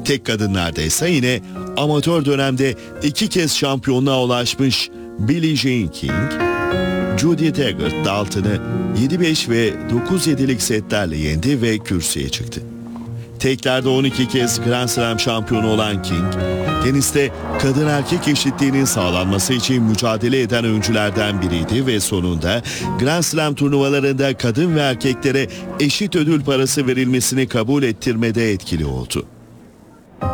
Tek kadınlarda ise yine amatör dönemde 2 kez şampiyonluğa ulaşmış Billie Jean King, Judy Tegart Dalton'ı 7-5 ve 9-7'lik setlerle yendi ve kürsüye çıktı. Teklerde 12 kez Grand Slam şampiyonu olan King, teniste kadın erkek eşitliğinin sağlanması için mücadele eden öncülerden biriydi ve sonunda Grand Slam turnuvalarında kadın ve erkeklere eşit ödül parası verilmesini kabul ettirmede etkili oldu.